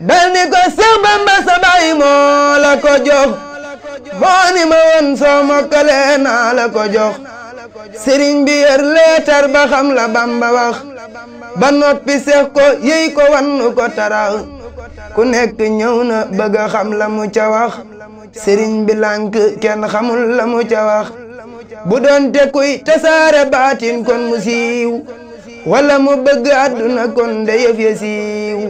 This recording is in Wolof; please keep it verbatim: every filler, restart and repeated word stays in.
dal ni ko Seex Bamba sa baay moo la ko jox moo ni ma woon soo mokkale naa la ko jox sëriñ bi yer leetar ba xam la Bamba wax ba noppi seex ko yey ko wannu ko tarax ku nekk ñëw na bëgg a xam la mu ca wax sëriñ bi lànk kenn xamul la mu ca wax bu doon te kuy tasaare baatin kon mu siiw wala mu bëgg àdduna kon de yëf ya siiw